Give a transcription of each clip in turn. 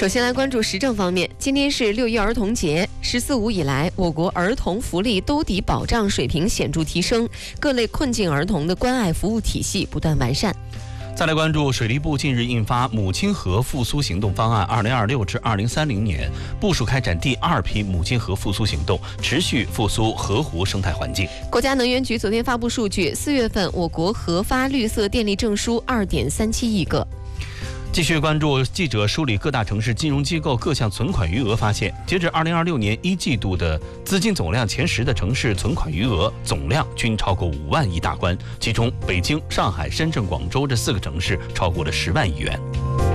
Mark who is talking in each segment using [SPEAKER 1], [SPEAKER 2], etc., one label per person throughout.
[SPEAKER 1] 首先来关注时政方面，今天是6一儿童节，14五以来，我国儿童福利兜底保障水平显著提升，各类困境儿童的关爱服务体系不断完善。
[SPEAKER 2] 再来关注水利部近日印发《母亲河复苏行动方案（2026至2030年）》，部署开展第2批母亲河复苏行动，持续复苏河湖生态环境。
[SPEAKER 1] 国家能源局昨天发布数据，4月份我国核发绿色电力证书2.37亿个。
[SPEAKER 2] 继续关注记者梳理各大城市金融机构各项存款余额，发现，截至2026年1季度的资金总量前10的城市存款余额总量均超过5万亿大关，其中北京、上海、深圳、广州这4个城市超过了10万亿元。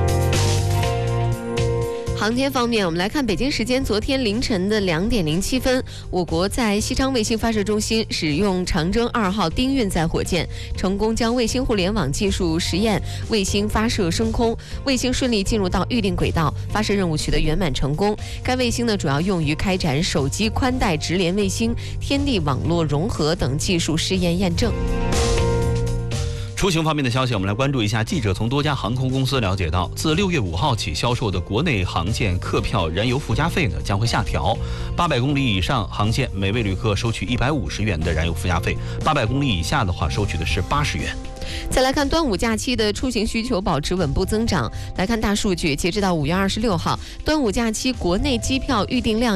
[SPEAKER 1] 航天方面，我们来看北京时间昨天凌晨的2点07分，我国在西昌卫星发射中心使用长征2号丁运载火箭，成功将卫星互联网技术实验卫星发射升空，卫星顺利进入到预定轨道，发射任务取得圆满成功。该卫星呢，主要用于开展手机宽带直连卫星、天地网络融合等技术试验验证。
[SPEAKER 2] 出行方面的消息，我们来关注一下。记者从多家航空公司了解到，自6月5号起销售的国内航线客票燃油附加费呢将会下调，800公里以上航线每位旅客收取150元的燃油附加费，800公里以下的话收取的是80元。
[SPEAKER 1] 再来看端午假期的出行需求保持稳步增长。来看大数据，截止到5月26号，端午假期国内机票预订量